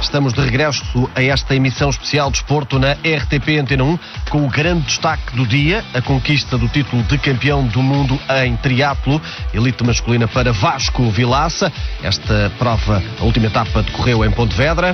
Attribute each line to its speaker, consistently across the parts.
Speaker 1: Estamos de regresso a esta emissão especial de desporto na RTP Antena 1, com o grande destaque do dia, a conquista do título de campeão do mundo em triatlo, elite masculina para Vasco Vilaça. Esta prova, a última etapa, decorreu em Pontevedra.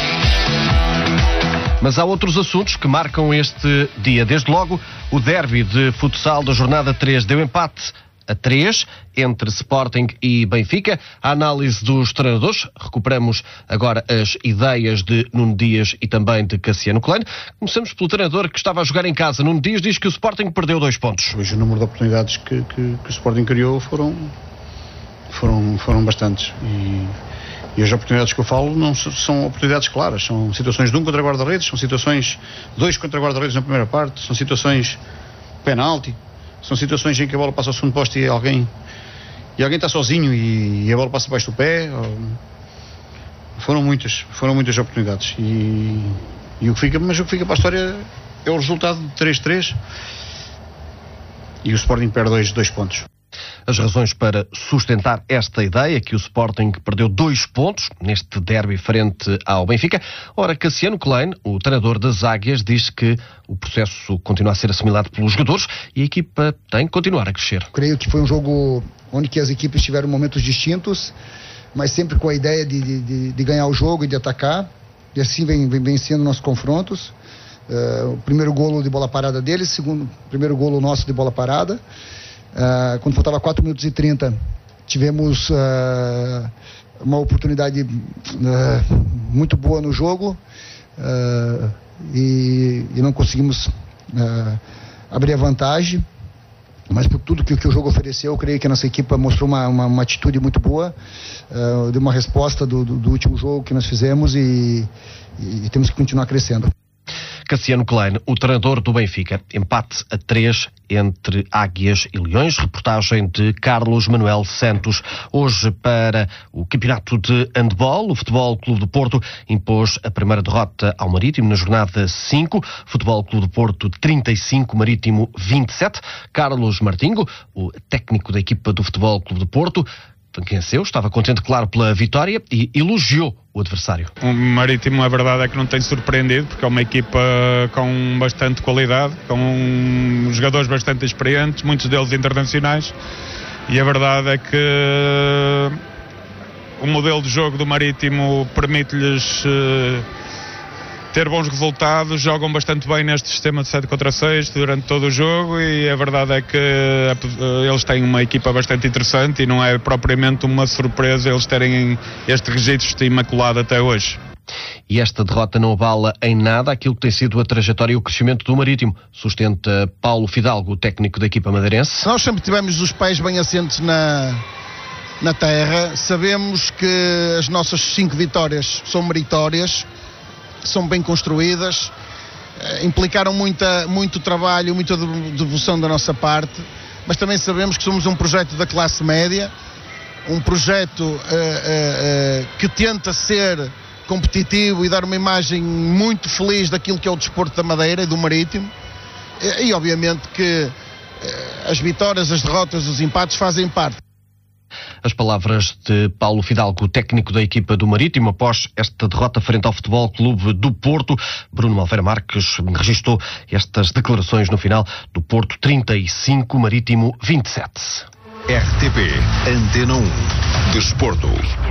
Speaker 1: Mas há outros assuntos que marcam este dia. Desde logo, o derby de futsal da jornada 3 deu empate a 3 entre Sporting e Benfica. A análise dos treinadores. Recuperamos agora as ideias de Nuno Dias e também de Cassiano Coelho. Começamos pelo treinador que estava a jogar em casa. Nuno Dias diz que o Sporting perdeu 2 pontos.
Speaker 2: Hoje o número de oportunidades que o Sporting criou foram bastantes. E as oportunidades que eu falo não são oportunidades claras. São situações de 1 contra guarda-redes, são situações 2 contra guarda-redes na primeira parte, são situações penalti. São situações em que a bola passa ao segundo poste e alguém está sozinho e a bola passa debaixo do pé. Foram muitas oportunidades. O que fica para a história é o resultado de 3-3 e o Sporting perde 2 pontos.
Speaker 1: As razões para sustentar esta ideia, que o Sporting perdeu 2 pontos neste derby frente ao Benfica. Ora, Cassiano Coelho, o treinador das Águias, diz que o processo continua a ser assimilado pelos jogadores e a equipa tem que continuar a crescer.
Speaker 3: Creio que foi um jogo onde que as equipes tiveram momentos distintos, mas sempre com a ideia de ganhar o jogo e de atacar. E assim vem vencendo nossos confrontos. O primeiro golo de bola parada deles, primeiro golo nosso de bola parada. Quando faltava 4 minutos e 30, tivemos uma oportunidade muito boa no jogo e não conseguimos abrir a vantagem, mas por tudo que o jogo ofereceu, eu creio que a nossa equipe mostrou uma atitude muito boa, deu uma resposta do último jogo que nós fizemos e temos que continuar crescendo.
Speaker 1: Cassiano Coelho, o treinador do Benfica. Empate a 3 entre Águias e Leões. Reportagem de Carlos Manuel Santos. Hoje, para o campeonato de handball, o Futebol Clube do Porto impôs a primeira derrota ao Marítimo na jornada 5. Futebol Clube do Porto 35, Marítimo 27. Carlos Martinho, o técnico da equipa do Futebol Clube do Porto, venceu, estava contente, claro, pela vitória e elogiou o adversário.
Speaker 4: O Marítimo, a verdade é que não tem surpreendido, porque é uma equipa com bastante qualidade, com jogadores bastante experientes, muitos deles internacionais, e a verdade é que o modelo de jogo do Marítimo permite-lhes ter bons resultados, jogam bastante bem neste sistema de 7 contra 6 durante todo o jogo, e a verdade é que eles têm uma equipa bastante interessante e não é propriamente uma surpresa eles terem este registro imaculado até hoje.
Speaker 1: E esta derrota não abala em nada aquilo que tem sido a trajetória e o crescimento do Marítimo, sustenta Paulo Fidalgo, o técnico da equipa madeirense.
Speaker 5: Nós sempre tivemos os pés bem assentes na terra, sabemos que as nossas 5 vitórias são meritórias, são bem construídas, implicaram muito trabalho, muita devoção da nossa parte, mas também sabemos que somos um projeto da classe média, um projeto que tenta ser competitivo e dar uma imagem muito feliz daquilo que é o desporto da Madeira e do Marítimo, e obviamente que as vitórias, as derrotas, os empates fazem parte.
Speaker 1: As palavras de Paulo Fidalgo, técnico da equipa do Marítimo, após esta derrota frente ao Futebol Clube do Porto. Bruno Malveira Marques registou estas declarações no final do Porto 35, Marítimo 27.
Speaker 6: RTP Antena 1 Desporto.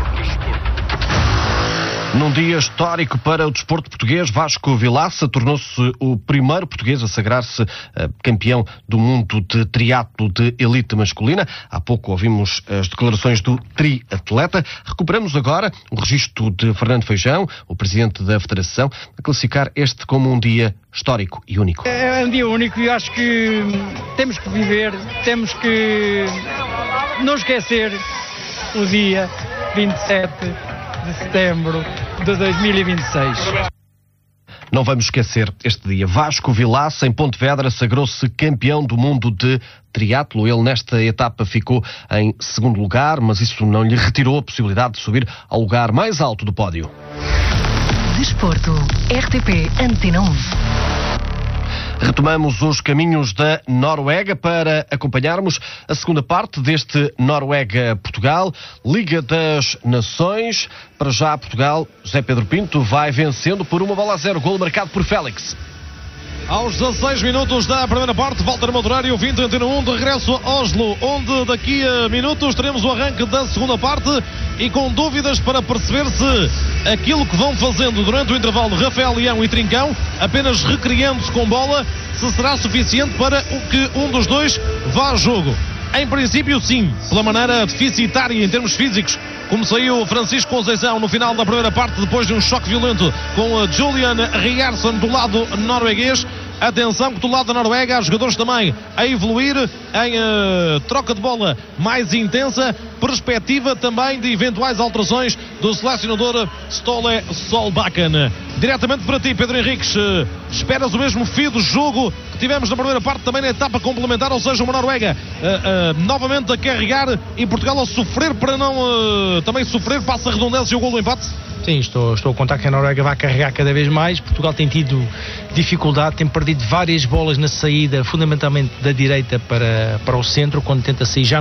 Speaker 1: Num dia histórico para o desporto português, Vasco Vilaça tornou-se o primeiro português a sagrar-se campeão do mundo de triatlo de elite masculina. Há pouco ouvimos as declarações do triatleta. Recuperamos agora o registro de Fernando Feijão, o presidente da Federação, a classificar este como um dia histórico e único.
Speaker 7: É um dia único e acho que temos que viver, temos que não esquecer o dia 27 de setembro de 2026.
Speaker 1: Não vamos esquecer este dia. Vasco Vilaça, em Pontevedra, sagrou-se campeão do mundo de triatlo. Ele, nesta etapa, ficou em segundo lugar, mas isso não lhe retirou a possibilidade de subir ao lugar mais alto do pódio.
Speaker 8: Desporto, RTP Antena 1.
Speaker 1: Retomamos os caminhos da Noruega para acompanharmos a segunda parte deste Noruega-Portugal, Liga das Nações. Para já, Portugal, José Pedro Pinto, vai vencendo por 1-0, golo marcado por Félix.
Speaker 8: Aos 16 minutos da primeira parte, Walter Modurário, 20 Antena 1, de regresso a Oslo, onde daqui a minutos teremos o arranque da segunda parte e com dúvidas para perceber se aquilo que vão fazendo durante o intervalo Rafael Leão e Trincão, apenas recriando-se com bola, se será suficiente para que um dos dois vá a jogo. Em princípio, sim, pela maneira deficitária em termos físicos, como saiu Francisco Conceição no final da primeira parte, depois de um choque violento com Julian Riarsson do lado norueguês. Atenção que do lado da Noruega há jogadores também a evoluir em troca de bola mais intensa, perspectiva também de eventuais alterações do selecionador Ståle Solbakken. Diretamente para ti, Pedro Henriques, esperas o mesmo fio do jogo que tivemos na primeira parte, também na etapa complementar, ou seja, uma Noruega novamente a carregar e Portugal a sofrer para não também sofrer, passa a redundância e o gol do empate?
Speaker 9: Sim, estou a contar que a Noruega vai carregar cada vez mais. Portugal tem tido dificuldade, tem perdido várias bolas na saída, fundamentalmente da direita para o centro, quando tenta sair já